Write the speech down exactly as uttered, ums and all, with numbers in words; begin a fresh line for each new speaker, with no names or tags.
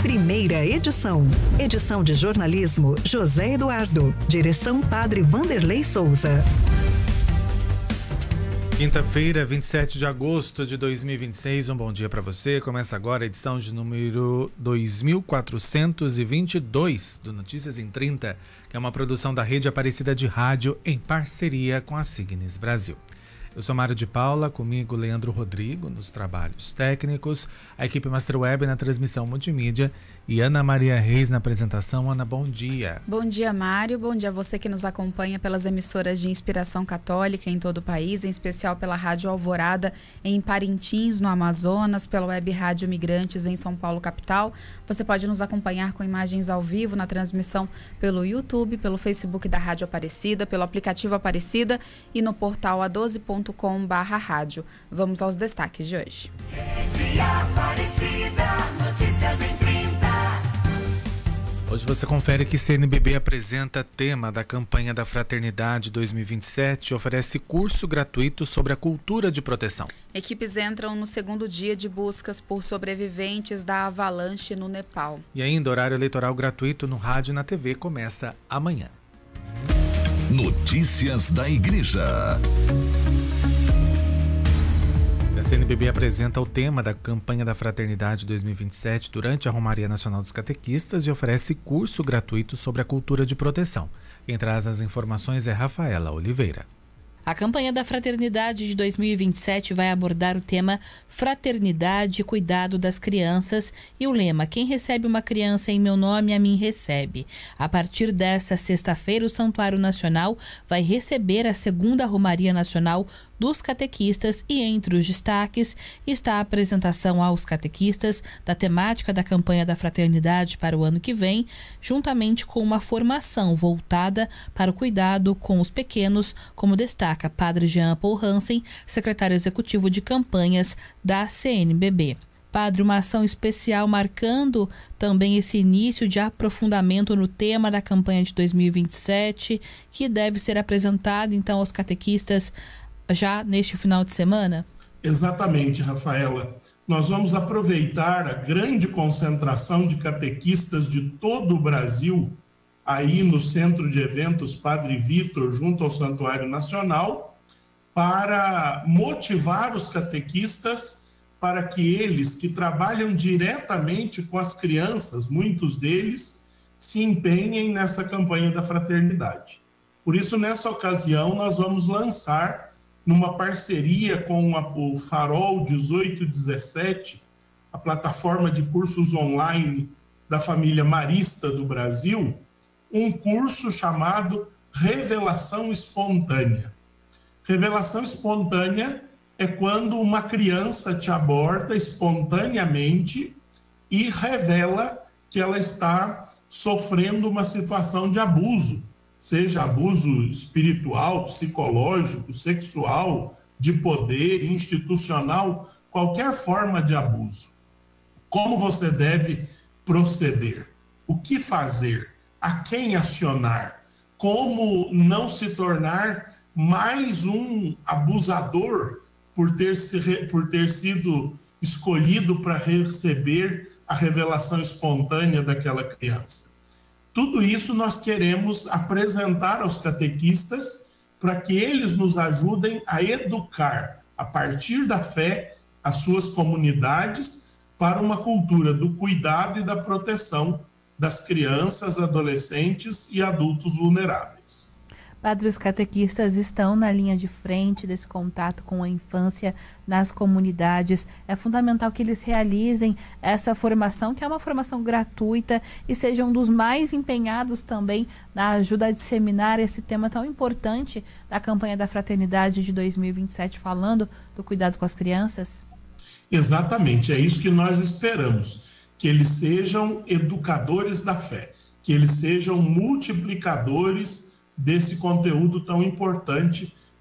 Primeira edição. Edição de jornalismo José Eduardo. Direção Padre Vanderlei Souza.
Quinta-feira, vinte e sete de agosto de dois mil e vinte e seis, um bom dia para você. Começa agora a edição de número dois mil quatrocentos e vinte e dois do Notícias em trinta, que é uma produção da Rede Aparecida de Rádio em parceria com a Signes Brasil. Eu sou Mário de Paula, comigo Leandro Rodrigo nos trabalhos técnicos, a equipe Master Web na transmissão multimídia e Ana Maria Reis na apresentação. Ana, bom dia.
Bom dia, Mário. Bom dia a você que nos acompanha pelas emissoras de inspiração católica em todo o país, em especial pela Rádio Alvorada em Parintins, no Amazonas, pela Web Rádio Migrantes em São Paulo, capital. Você pode nos acompanhar com imagens ao vivo na transmissão pelo YouTube, pelo Facebook da Rádio Aparecida, pelo aplicativo Aparecida e no portal a doze ponto com barra rádio. Vamos aos destaques de hoje.
Rede Aparecida, notícias em trinta.
Hoje você confere que C N B B apresenta tema da campanha da Fraternidade dois mil e vinte e sete e oferece curso gratuito sobre a cultura de proteção.
Equipes entram no segundo dia de buscas por sobreviventes da avalanche no Nepal.
E ainda, horário eleitoral gratuito no rádio e na T V começa amanhã.
Notícias da Igreja.
A C N B B apresenta o tema da campanha da Fraternidade dois mil e vinte e sete durante a Romaria Nacional dos Catequistas e oferece curso gratuito sobre a cultura de proteção. Quem traz as informações é Rafaela Oliveira.
A campanha da Fraternidade de dois mil e vinte e sete vai abordar o tema Fraternidade e Cuidado das Crianças e o lema Quem recebe uma criança em meu nome, a mim recebe. A partir desta sexta-feira, o Santuário Nacional vai receber a segunda Romaria Nacional dos Catequistas e entre os destaques está a apresentação aos catequistas da temática da campanha da Fraternidade para o ano que vem, juntamente com uma formação voltada para o cuidado com os pequenos, como destaca Padre Jean Paul Hansen, secretário executivo de campanhas da C N B B. Padre, uma ação especial marcando também esse início de aprofundamento no tema da campanha de dois mil e vinte e sete, que deve ser apresentado então aos catequistas já neste final de semana?
Exatamente, Rafaela. Nós vamos aproveitar a grande concentração de catequistas de todo o Brasil aí no Centro de Eventos Padre Vitor, junto ao Santuário Nacional, para motivar os catequistas para que eles, que trabalham diretamente com as crianças, muitos deles, se empenhem nessa campanha da fraternidade. Por isso, nessa ocasião, nós vamos lançar, numa parceria com a, o Farol dezoito dezessete, a plataforma de cursos online da família Marista do Brasil, um curso chamado Revelação Espontânea. Revelação espontânea é quando uma criança te aborda espontaneamente e revela que ela está sofrendo uma situação de abuso, seja abuso espiritual, psicológico, sexual, de poder, institucional, qualquer forma de abuso. Como você deve proceder? O que fazer? A quem acionar? Como não se tornar mais um abusador por ter, se, por ter sido escolhido para receber a revelação espontânea daquela criança? Tudo isso nós queremos apresentar aos catequistas para que eles nos ajudem a educar, a partir da fé, as suas comunidades para uma cultura do cuidado e da proteção das crianças, adolescentes e adultos vulneráveis.
Padre, os catequistas estão na linha de frente desse contato com a infância nas comunidades. É fundamental que eles realizem essa formação, que é uma formação gratuita, e sejam dos mais empenhados também na ajuda a disseminar esse tema tão importante da campanha da Fraternidade de dois mil e vinte e sete, falando do cuidado com as crianças.
Exatamente, é isso que nós esperamos, que eles sejam educadores da fé, que eles sejam multiplicadores desse conteúdo tão importante